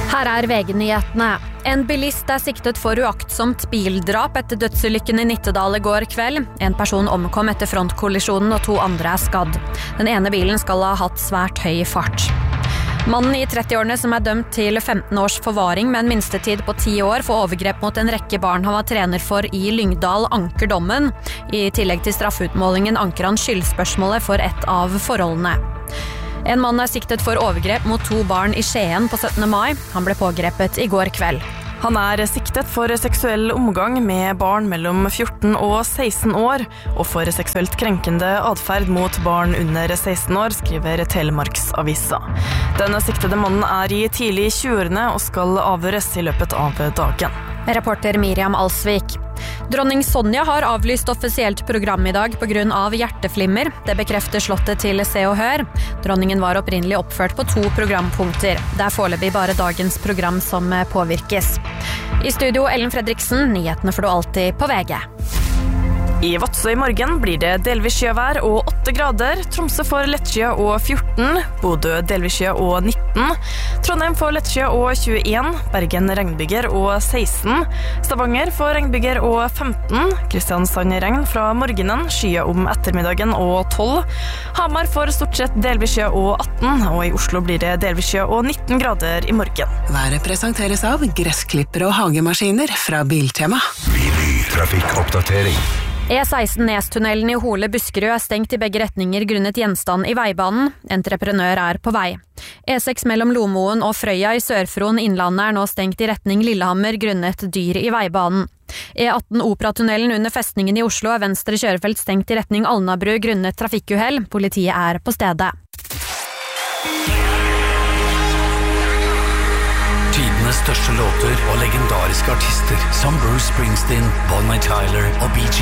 Her VG-nyhetene. En bilist siktet for uaktsomt bildrap etter dødsulykken i Nittedal i går kveld. En person omkom etter frontkollisjonen og 2 andre skadd. Den ene bilen skal ha hatt svært høy fart. Mannen i 30-årene som dømt til 15 års forvaring med en minstetid på 10 år for overgrep mot en rekke barn han var trener for i Lyngdal anker dommen. I tillegg til straffutmålingen anker han skyldspørsmålet for ett av forholdene. En mann siktet for overgrep mot 2 barn i Skien på 17. mai. Han ble pågrepet i går kveld. Han siktet for seksuell omgang med barn mellom 14 og 16 år, og for seksuelt krenkende adferd mot barn under 16 år, skriver Telemarksavisa. Den siktede mannen i tidlig 20-årene og skal avhøres i løpet av dagen. Reporter Miriam Alsvik. Dronning Sonja har avlyst offisielt program i dag på grunn av hjerteflimmer. Det bekrefter slottet til Se og Hør. Dronningen var opprinnelig oppført på 2 programpunkter. Det foreløpig bare dagens program som påvirkes. I studio Ellen Fredriksen, nyhetene får du alltid på VG. I Vadsø i morgen blir det delvis skyvær og 8 grader, Tromsø får lettskyet og 14, Bodø delvis skyet og 19, Trondheim får lettskyet og 21, Bergen regnbyger og 16, Stavanger får regnbyger og 15, Kristiansand regn fra morgenen, skyet om ettermiddagen og 12, Hamar får stort sett delvis skyet og 18, og i Oslo blir det delvis skyet og 19 grader i morgen. Været presenteres av gressklipper og hagemaskiner fra Biltema. Trafikkoppdatering. E16 Nestunnelen i Hole Buskerud stengt i begge retninger grunnet gjenstand i veibanen. Entreprenør på vei. E6 mellom Lomoen og Frøya i Sør-Fron Innlandet nå stengt i retning Lillehammer grunnet dyr i veibanen. E18 Operatunnelen under festningen i Oslo venstre kjørefelt stengt i retning Alnabru grunnet trafikkuhell. Politiet på stedet. Tidenes største låter og legendariske artister som Bruce Springsteen, Bonnie Tyler og B.G.